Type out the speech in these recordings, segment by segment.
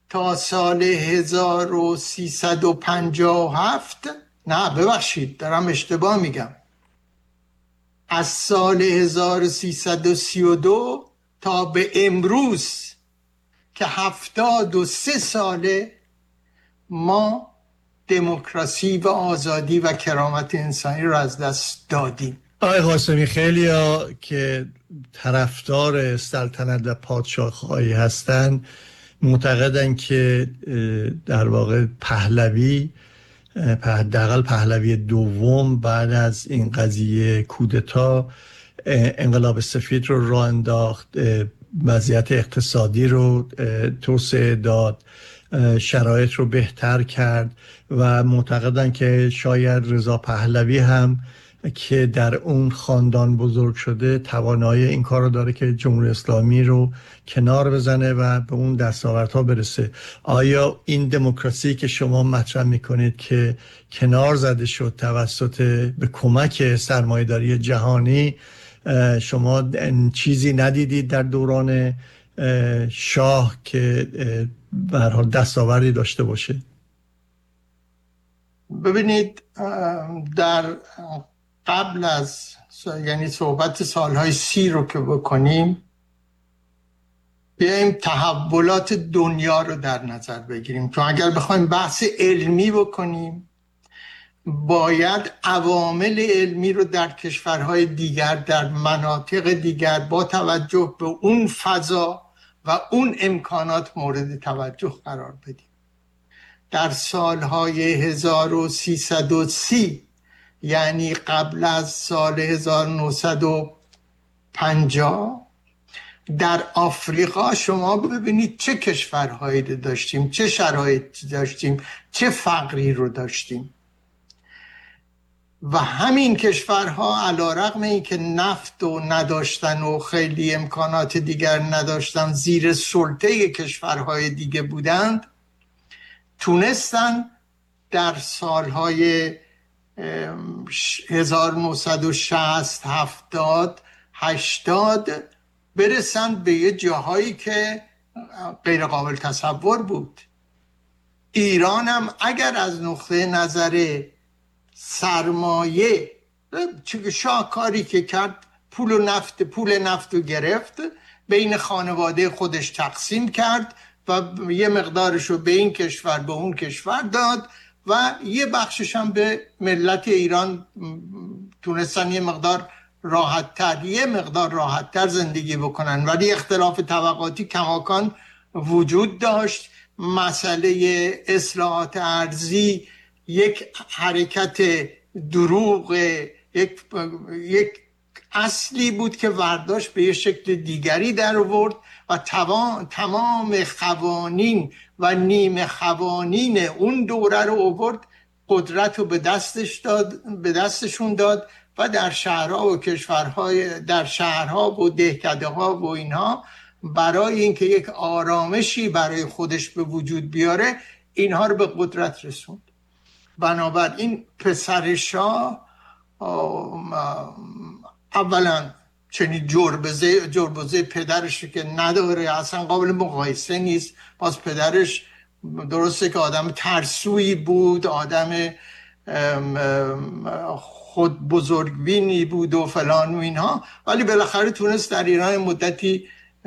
تا سال 1357، نه ببخشید دارم اشتباه میگم، از سال 1332 تا به امروز که 73 ساله ما دموکراسی و آزادی و کرامت انسانی رو از دست دادیم. آقای قاسمی، خیلی ها که طرفدار سلطنت و پادشاهی هستن معتقدن که در واقع پهلوی، حداقل پهلوی دوم، بعد از این قضیه کودتا انقلاب سفید رو راه انداخت، وضعیت اقتصادی رو توسعه داد، شرایط رو بهتر کرد و معتقدن که شاید رضا پهلوی هم که در اون خاندان بزرگ شده توانایی این کار رو داره که جمهوری اسلامی رو کنار بزنه و به اون دستاوردها برسه. آیا این دموکراسی که شما مطرح میکنید که کنار زده شد توسط به کمک سرمایه‌داری جهانی، شما چیزی ندیدید در دوران شاه که به هر حال دستاوردی داشته باشه؟ ببینید، در قبل از یعنی صحبت سالهای 30 رو که بکنیم، بیاییم تحولات دنیا رو در نظر بگیریم، چون اگر بخوایم بحث علمی بکنیم باید عوامل علمی رو در کشورهای دیگر، در مناطق دیگر با توجه به اون فضا و اون امکانات مورد توجه قرار بدیم. در سالهای 1330 یعنی قبل از سال 1950 در آفریقا شما ببینید چه کشورهایی داشتیم، چه شرایطی داشتیم، چه فقری رو داشتیم. و همین کشورها علیرغم اینکه نفت و نداشتن و خیلی امکانات دیگر نداشتن، زیر سلطه کشورهای دیگه بودند، تونستن در سالهای 1960 70 80 برسند به یه جاهایی که غیر قابل تصور بود. ایران هم اگر از نقطه نظر سرمایه، چون شاه کاری که کرد پول نفت رو گرفت، بین خانواده خودش تقسیم کرد و یه مقدارش رو به این کشور به اون کشور داد و یه بخشش هم به ملت ایران تونستن یه مقدار راحت‌تر زندگی بکنن. ولی اختلاف طبقاتی کماکان وجود داشت. مسئله اصلاحات ارضی یک حرکت دروغ، یک اصلی بود که ورداشت به یک شکل دیگری در آورد و تمام قوانین و نیمه قوانین اون دوره رو آورد، قدرت رو به دستشون داد و در شهرها و کشورهای، در شهرها و دهکده ها و اینها، برای اینکه یک آرامشی برای خودش به وجود بیاره اینها رو به قدرت رسوند. بنابراین پسر شاه اولا چنین جربزه پدرش که نداره، اصلا قابل مقایسه نیست. باز پدرش درسته که آدم ترسویی بود، آدم خود بزرگبینی بود و فلان و اینها، ولی بالاخره تونست در ایران مدتی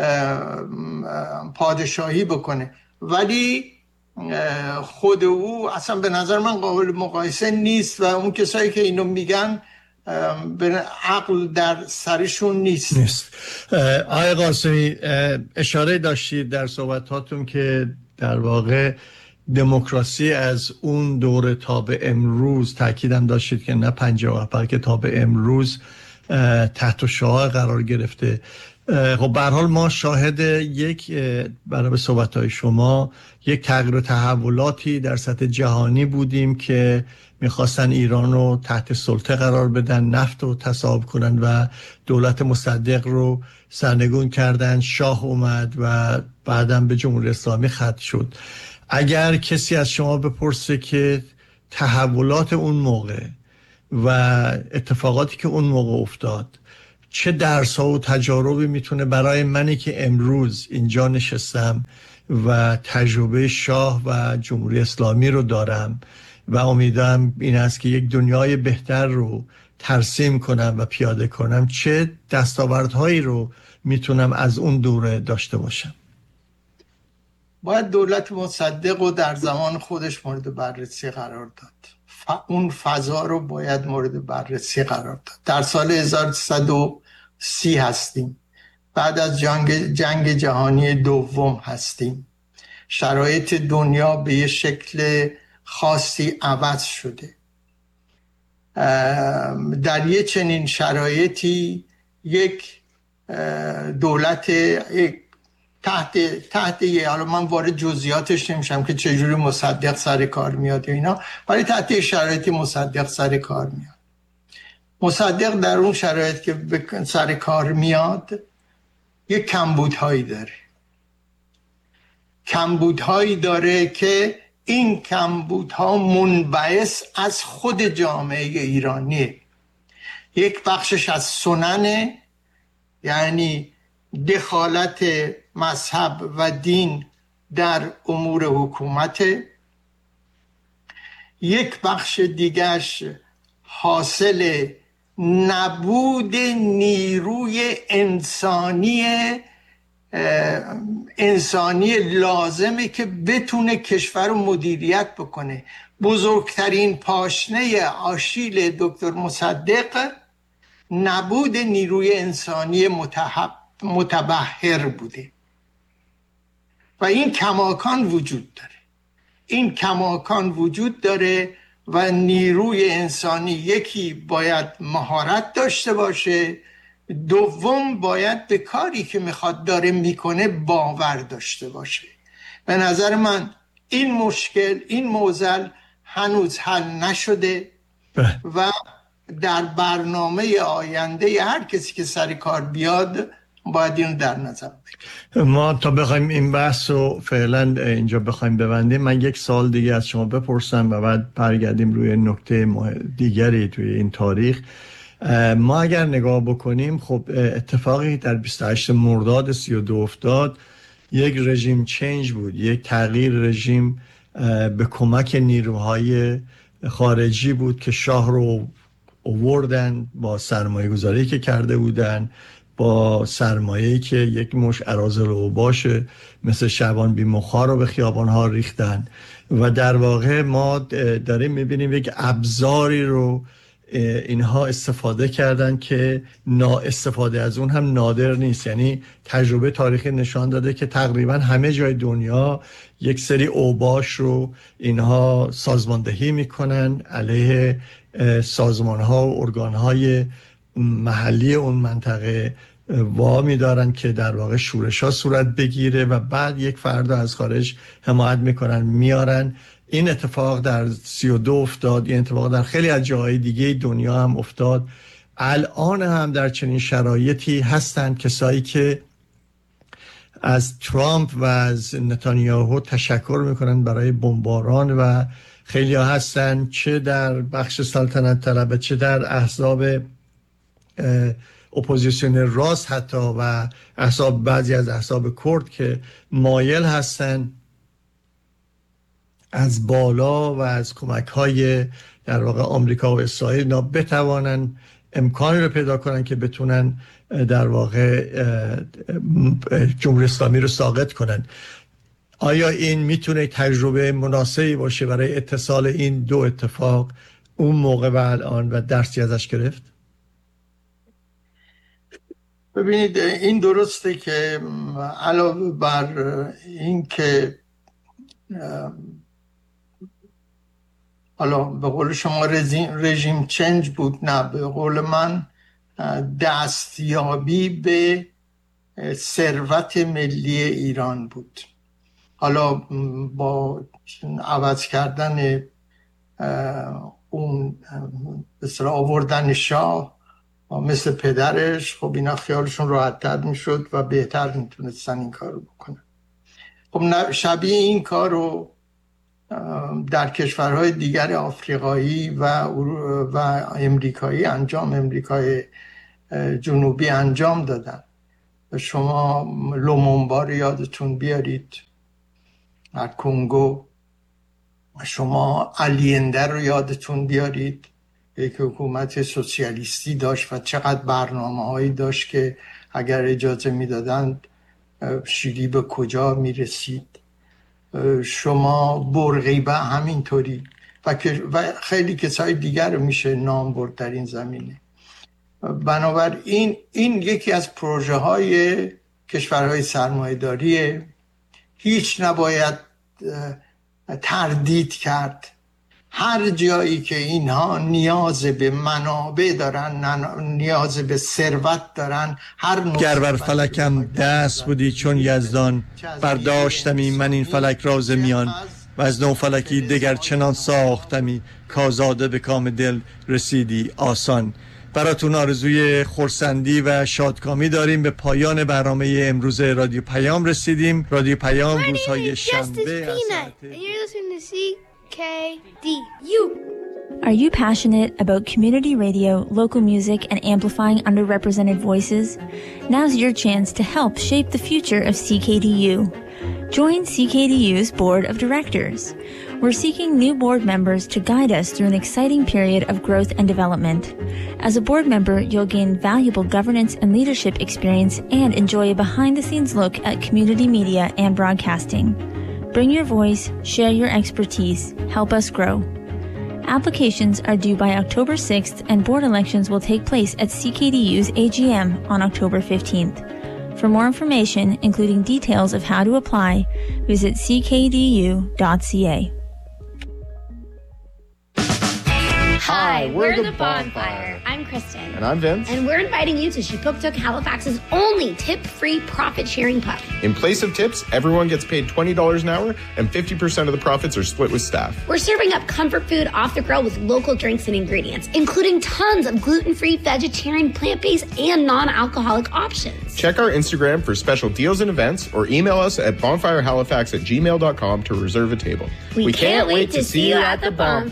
پادشاهی بکنه. ولی خود او اصلا به نظر من قابل مقایسه نیست و اون کسایی که اینو میگن به عقل در سرشون نیست. آقای قاسمی، اشاره داشتید در صحبتاتون که در واقع دموکراسی از اون دوره تا به امروز، تاکیدم داشتید که نه 50 بلکه تا به امروز تحت شعاع قرار گرفته. خب به هر حال ما شاهد یک، برای صحبت‌های شما، یک تغییر و تحولاتی در سطح جهانی بودیم که میخواستن ایران رو تحت سلطه قرار بدن، نفت رو تصاحب کنن و دولت مصدق رو سرنگون کردن. شاه اومد و بعدم به جمهوری اسلامی ختم شد. اگر کسی از شما بپرسه که تحولات اون موقع و اتفاقاتی که اون موقع افتاد چه درس ها و تجاربی میتونه برای منی که امروز اینجا نشستم و تجربه شاه و جمهوری اسلامی رو دارم و امیدم این است که یک دنیای بهتر رو ترسیم کنم و پیاده کنم، چه دستاوردهایی رو میتونم از اون دوره داشته باشم. باید دولت مصدق رو در زمان خودش مورد بررسی قرار داد. اون فضا رو باید مورد بررسی قرار داد. در سال 1330 هستیم، بعد از جنگ جهانی دوم هستیم. شرایط دنیا به یه شکل خاصی عوض شده. در یه چنین شرایطی یک دولت تحت یه، حالا من وارد جزئیاتش نمیشم که چجوری مصدق سر کار میاد و اینا، ولی تحت شرایطی مصدق سر کار میاد. مصدق در اون شرایط که سر کار میاد یک کمبودهایی داره که این کمبودها منبعث از خود جامعه ایرانیه. یک بخشش از سننه، یعنی دخالت مذهب و دین در امور حکومت. یک بخش دیگرش حاصل نبود نیروی انسانی لازمه که بتونه کشور رو مدیریت بکنه. بزرگترین پاشنه آشیل دکتر مصدق نبود نیروی انسانی متبحر بوده و این کماکان وجود داره و نیروی انسانی یکی باید مهارت داشته باشه، دوم باید به کاری که میخواد داره میکنه باور داشته باشه. به نظر من این معضل هنوز حل نشده و در برنامه آینده هر کسی که سر کار بیاد باید اینو در نظر بگیریم. ما تا بخوایم این بحث رو فعلا اینجا بخوایم ببندیم، من یک سال دیگه از شما بپرسم و بعد برگردیم روی نکته دیگری توی این تاریخ. ما اگر نگاه بکنیم، خب اتفاقی در 28 مرداد 32 افتاد یک رژیم چنج بود، یک تغییر رژیم به کمک نیروهای خارجی بود که شاه رو آوردن با سرمایه گذاری که کرده بودن، با سرمایه‌ای که یک مش اراذل اوباش مثل شعبان بی‌مخا رو به خیابان‌ها ریختن و در واقع ما داریم می‌بینیم یک ابزاری رو اینها استفاده کردن که استفاده از اون هم نادر نیست. یعنی تجربه تاریخی نشان داده که تقریبا همه جای دنیا یک سری اوباش رو اینها سازماندهی میکنن علیه سازمان‌ها و ارگان‌های محلی اون منطقه، وامی دارن که در واقع شورش‌ها صورت بگیره و بعد یک فرد از خارج حمایت میکنن میارن. این اتفاق در 32 افتاد، این اتفاق در خیلی از جاهای دیگه دنیا هم افتاد. الان هم در چنین شرایطی هستن کسایی که از ترامپ و از نتانیاهو تشکر میکنن برای بمباران و خیلی ها هستن چه در بخش سلطنت طلبه چه در احزاب اپوزیسیون راست حتی و بعضی از احزاب کرد که مایل هستن از بالا و از کمک‌های در واقع آمریکا و اسرائیل اینا بتوانن امکانی رو پیدا کنن که بتونن در واقع جمهوری اسلامی رو ساقط کنن. آیا این میتونه تجربه مناسبی باشه برای اتصال این دو اتفاق اون موقع و الان و درسی ازش گرفت؟ ببینید، این درسته که علاوه بر این که حالا به قول شما رژیم چنج بود، نه، به قول من دستیابی به ثروت ملی ایران بود. حالا با عوض کردن اون بسیار آوردن شاه مثل پدرش، خب اینا خیالشون راحت‌تر میشد و بهتر میتونستن این کار رو بکنن. خب شبیه این کار رو در کشورهای دیگر آفریقایی و امریکایی امریکای جنوبی انجام دادن. شما لومونبا رو یادتون بیارید در کنگو، شما آلینده رو یادتون بیارید، یک حکومت سوسیالیستی داشت و چقدر برنامه‌هایی داشت که اگر اجازه میدادند شیلی به کجا میرسید. شما بورقیبه همینطوری و خیلی کسای دیگر رو میشه نام برد در این زمینه. بنابراین این یکی از پروژه های کشورهای سرمایه‌داریه، هیچ نباید تردید کرد. هر جایی که اینها نیاز به منابع دارن، نیاز به ثروت دارن، گر بر فلکم دست بودی چون یزدان، برداشتمی من این فلک راز میان، و از نو فلکی دگر چنان ساختمی، کازاده به کام دل رسیدی آسان. براتون آرزوی خرسندی و شادکامی داریم. به پایان برنامه امروز رادیو پیام رسیدیم. رادیو پیام روزهای شنبه Are you passionate about community radio, local music, and amplifying underrepresented voices? Now's your chance to help shape the future of CKDU. Join CKDU's Board of Directors. We're seeking new board members to guide us through an exciting period of growth and development. As a board member, you'll gain valuable governance and leadership experience and enjoy a behind-the-scenes look at community media and broadcasting. Bring your voice, share your expertise, help us grow. Applications are due by October 6th, and board elections will take place at CKDU's AGM on October 15th. For more information, including details of how to apply, visit ckdu.ca. Hi, we're the Bonfire. I'm Kristen. And I'm Vince. And we're inviting you to Shipuktuk, Halifax's only tip-free profit-sharing pub. In place of tips, everyone gets paid $20 an hour, and 50% of the profits are split with staff. We're serving up comfort food off the grill with local drinks and ingredients, including tons of gluten-free, vegetarian, plant-based, and non-alcoholic options. Check our Instagram for special deals and events, or email us at bonfirehalifax@gmail.com to reserve a table. We can't wait to see you at the Bonfire.